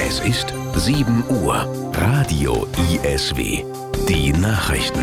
Es ist 7 Uhr. Radio ISW. Die Nachrichten.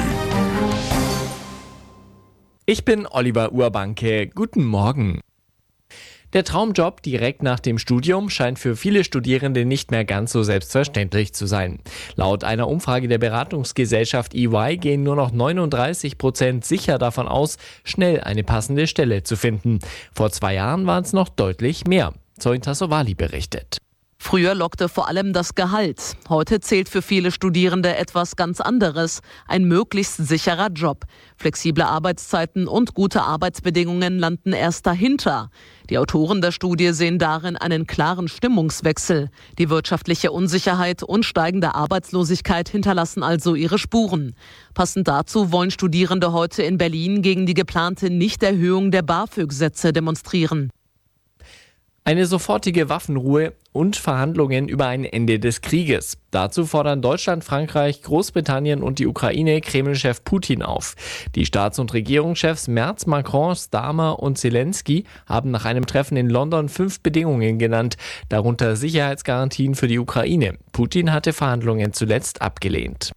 Ich bin Oliver Urbanke. Guten Morgen. Der Traumjob direkt nach dem Studium scheint für viele Studierende nicht mehr ganz so selbstverständlich zu sein. Laut einer Umfrage der Beratungsgesellschaft EY gehen nur noch 39% sicher davon aus, schnell eine passende Stelle zu finden. Vor 2 Jahren waren es noch deutlich mehr. Zoin Tassovali berichtet. Früher lockte vor allem das Gehalt. Heute zählt für viele Studierende etwas ganz anderes. Ein möglichst sicherer Job. Flexible Arbeitszeiten und gute Arbeitsbedingungen landen erst dahinter. Die Autoren der Studie sehen darin einen klaren Stimmungswechsel. Die wirtschaftliche Unsicherheit und steigende Arbeitslosigkeit hinterlassen also ihre Spuren. Passend dazu wollen Studierende heute in Berlin gegen die geplante Nichterhöhung der BAföG-Sätze demonstrieren. Eine sofortige Waffenruhe und Verhandlungen über ein Ende des Krieges. Dazu fordern Deutschland, Frankreich, Großbritannien und die Ukraine Kreml-Chef Putin auf. Die Staats- und Regierungschefs Merz, Macron, Starmer und Zelensky haben nach einem Treffen in London 5 Bedingungen genannt, darunter Sicherheitsgarantien für die Ukraine. Putin hatte Verhandlungen zuletzt abgelehnt.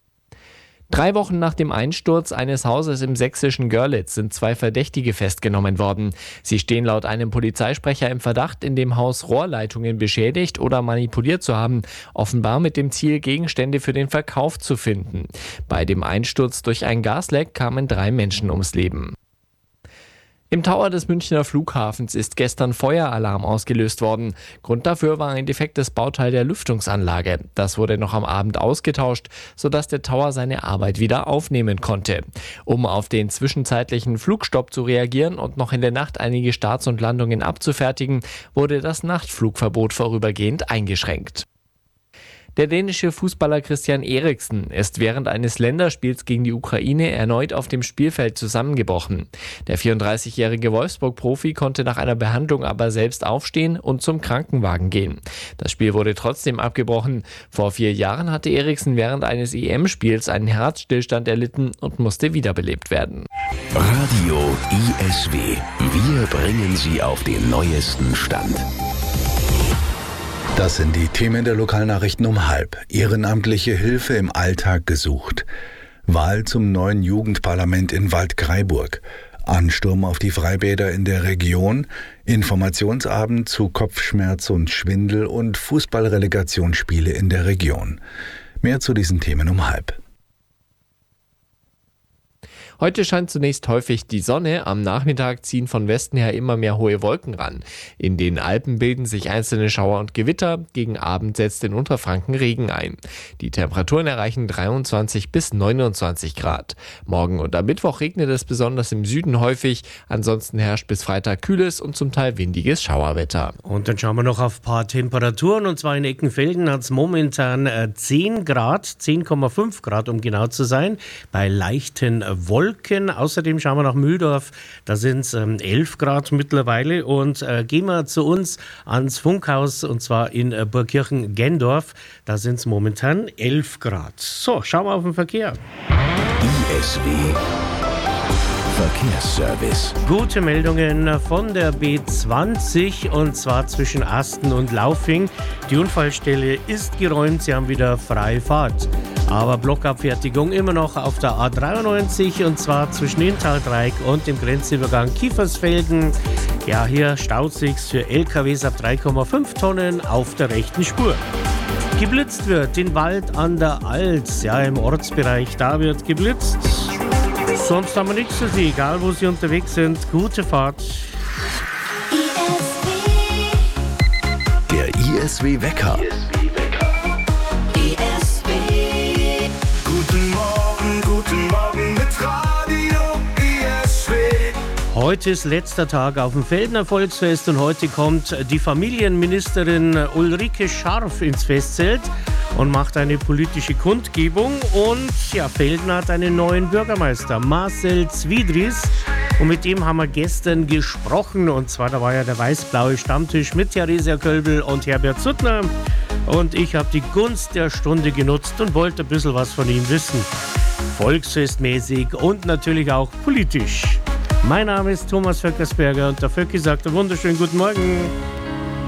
3 Wochen nach dem Einsturz eines Hauses im sächsischen Görlitz sind 2 Verdächtige festgenommen worden. Sie stehen laut einem Polizeisprecher im Verdacht, in dem Haus Rohrleitungen beschädigt oder manipuliert zu haben, offenbar mit dem Ziel, Gegenstände für den Verkauf zu finden. Bei dem Einsturz durch ein Gasleck kamen 3 Menschen ums Leben. Im Tower des Münchner Flughafens ist gestern Feueralarm ausgelöst worden. Grund dafür war ein defektes Bauteil der Lüftungsanlage. Das wurde noch am Abend ausgetauscht, sodass der Tower seine Arbeit wieder aufnehmen konnte. Um auf den zwischenzeitlichen Flugstopp zu reagieren und noch in der Nacht einige Starts und Landungen abzufertigen, wurde das Nachtflugverbot vorübergehend eingeschränkt. Der dänische Fußballer Christian Eriksen ist während eines Länderspiels gegen die Ukraine erneut auf dem Spielfeld zusammengebrochen. Der 34-jährige Wolfsburg-Profi konnte nach einer Behandlung aber selbst aufstehen und zum Krankenwagen gehen. Das Spiel wurde trotzdem abgebrochen. Vor 4 Jahren hatte Eriksen während eines EM-Spiels einen Herzstillstand erlitten und musste wiederbelebt werden. Radio ISW. Wir bringen Sie auf den neuesten Stand. Das sind die Themen der Lokalnachrichten um 12:30. Ehrenamtliche Hilfe im Alltag gesucht. Wahl zum neuen Jugendparlament in Waldkraiburg. Ansturm auf die Freibäder in der Region. Informationsabend zu Kopfschmerz und Schwindel und Fußballrelegationsspiele in der Region. Mehr zu diesen Themen um 12:30. Heute scheint zunächst häufig die Sonne, am Nachmittag ziehen von Westen her immer mehr hohe Wolken ran. In den Alpen bilden sich einzelne Schauer und Gewitter, gegen Abend setzt in Unterfranken Regen ein. Die Temperaturen erreichen 23 bis 29 Grad. Morgen und am Mittwoch regnet es besonders im Süden häufig, ansonsten herrscht bis Freitag kühles und zum Teil windiges Schauerwetter. Und dann schauen wir noch auf ein paar Temperaturen, und zwar in Eckenfelden hat es momentan 10 Grad, 10,5 Grad um genau zu sein, bei leichten Wolken. Außerdem schauen wir nach Mühldorf, da sind es 11 Grad mittlerweile, und gehen wir zu uns ans Funkhaus, und zwar in Burgkirchen-Gendorf, da sind es momentan 11 Grad. So, schauen wir auf den Verkehr. ISW Verkehrsservice. Gute Meldungen von der B20, und zwar zwischen Asten und Laufing. Die Unfallstelle ist geräumt, sie haben wieder freie Fahrt. Aber Blockabfertigung immer noch auf der A93, und zwar zwischen Inntal-Dreieck und dem Grenzübergang Kiefersfelden. Ja, hier staut sich's für LKWs ab 3,5 Tonnen auf der rechten Spur. Geblitzt wird in Wald an der Alz, ja, im Ortsbereich, da wird geblitzt. Sonst haben wir nichts für Sie, egal wo Sie unterwegs sind. Gute Fahrt. Der ISW-Wecker. Guten Morgen mit Radio ISW. Heute ist letzter Tag auf dem Feldner Volksfest, und heute kommt die Familienministerin Ulrike Scharf ins Festzelt und macht eine politische Kundgebung. Und ja, Velden hat einen neuen Bürgermeister, Marcel Zwiedries. Und mit dem haben wir gestern gesprochen. Und zwar, da war ja der weiß-blaue Stammtisch mit Theresia Kölbel und Herbert Suttner. Und ich habe die Gunst der Stunde genutzt und wollte ein bisschen was von ihm wissen. Volksfestmäßig und natürlich auch politisch. Mein Name ist Thomas Vöckersberger, und der Vöcki sagt einen wunderschönen guten Morgen.